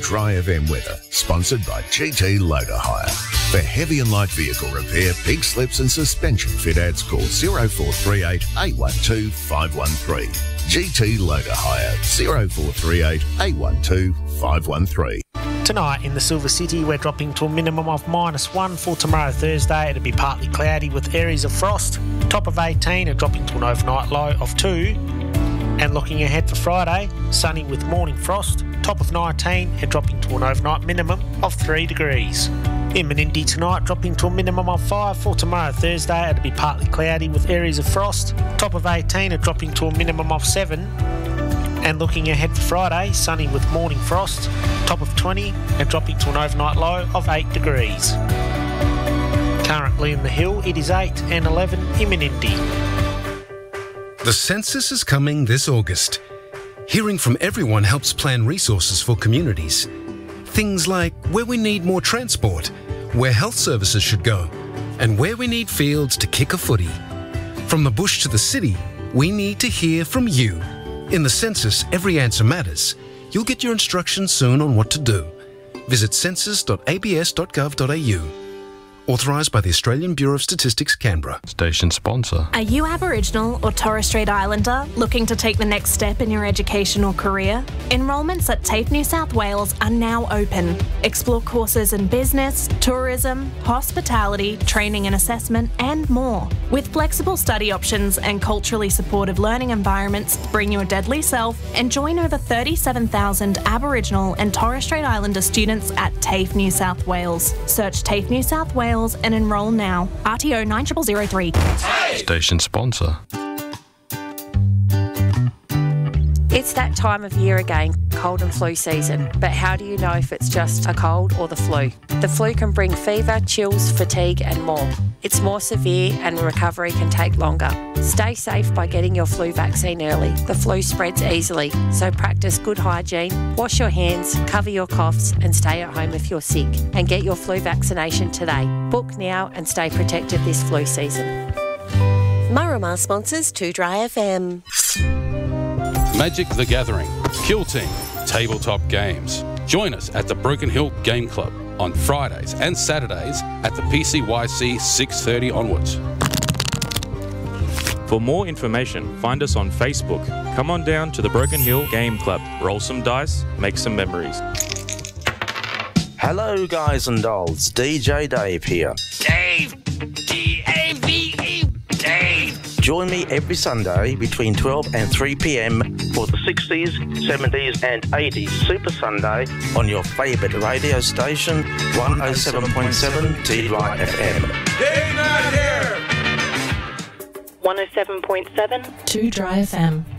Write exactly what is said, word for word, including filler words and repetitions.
Dry F M weather, sponsored by G T Loader Hire. For heavy and light vehicle repair, pig slips and suspension fit outs, call zero four three eight, eight one two, five one three. G T Loader Hire, zero four three eight, eight one two, five one three. Tonight in the Silver City, we're dropping to a minimum of minus one. For tomorrow, Thursday, it'll be partly cloudy with areas of frost. Top of eighteen, and dropping to an overnight low of two. And looking ahead for Friday, sunny with morning frost. Top of nineteen, and dropping to an overnight minimum of three degrees. In Menindee tonight, dropping to a minimum of five. For tomorrow, Thursday, it'll be partly cloudy with areas of frost. Top of eighteen, and dropping to a minimum of seven. And looking ahead for Friday, sunny with morning frost. Top of twenty, and dropping to an overnight low of eight degrees. Currently in the Hill, it is eight and eleven in Menindee. The census is coming this August. Hearing from everyone helps plan resources for communities. Things like where we need more transport, where health services should go, and where we need fields to kick a footy. From the bush to the city, we need to hear from you. In the census, every answer matters. You'll get your instructions soon on what to do. Visit census dot a b s dot gov dot a u. Authorised by the Australian Bureau of Statistics, Canberra. Station sponsor. Are you Aboriginal or Torres Strait Islander looking to take the next step in your education or career? Enrolments at TAFE New South Wales are now open. Explore courses in business, tourism, hospitality, training and assessment, and more. With flexible study options and culturally supportive learning environments, bring your deadly self and join over thirty-seven thousand Aboriginal and Torres Strait Islander students at TAFE New South Wales. Search TAFE New South Wales and enrol now. R T O nine zero zero zero three. Station sponsor. It's that time of year again, cold and flu season. But how do you know if it's just a cold or the flu? The flu can bring fever, chills, fatigue and more. It's more severe and recovery can take longer. Stay safe by getting your flu vaccine early. The flu spreads easily, so practice good hygiene, wash your hands, cover your coughs and stay at home if you're sick. And get your flu vaccination today. Book now and stay protected this flu season. Marama sponsors two Dry F M. Magic the Gathering, Kill Team, Tabletop Games. Join us at the Broken Hill Game Club on Fridays and Saturdays at the P C Y C six thirty onwards. For more information, find us on Facebook. Come on down to the Broken Hill Game Club. Roll some dice, make some memories. Hello guys and dolls, D J Dave here. Dave! D A V E, Dave! Join me every Sunday between twelve and three p m for the sixties, seventies and eighties Super Sunday on your favourite radio station, one oh seven point seven T Y F M. Dave not here! one oh seven point seven two Dry F M.